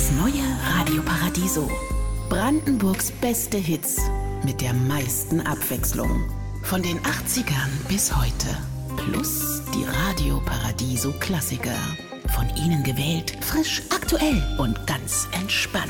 Das neue Radio Paradiso. Brandenburgs beste Hits mit der meisten Abwechslung. Von den 80ern bis heute. Plus die Radio Paradiso Klassiker. Von Ihnen gewählt, frisch, aktuell und ganz entspannt.